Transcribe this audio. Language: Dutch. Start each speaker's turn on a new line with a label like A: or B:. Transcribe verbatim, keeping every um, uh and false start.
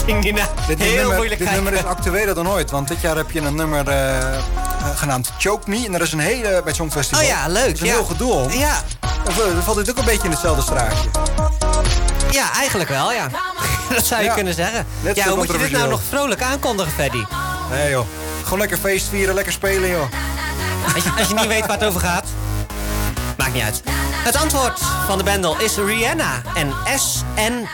A: Zing die nou
B: Dit, dit
A: heel
B: nummer,
A: moeilijk
B: dit
A: krijgen.
B: nummer is actueler dan ooit. Want dit jaar heb je een nummer uh, uh, genaamd Choke Me. En er is een hele bij Songfestival.
A: Oh ja, leuk.
B: Er is een
A: ja.
B: heel gedoe om.
A: Ja.
B: Dan valt dit ook een beetje in hetzelfde straatje.
A: Ja, eigenlijk wel, ja. Dat zou je
B: Ja.
A: kunnen zeggen.
B: Net
A: Ja,
B: zo
A: hoe moet je dit nou
B: controversieel.
A: nog vrolijk aankondigen, Freddy?
B: Nee joh. Gewoon lekker feest vieren, lekker spelen joh.
A: Als je, als je niet weet waar het over gaat. Maakt niet uit. Het antwoord van de bundel is Rihanna en S N